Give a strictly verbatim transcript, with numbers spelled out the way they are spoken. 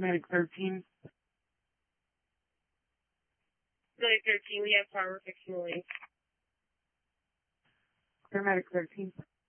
Medic thirteen. Medic thirteen, we have power fixing the link. Paramedic thirteen.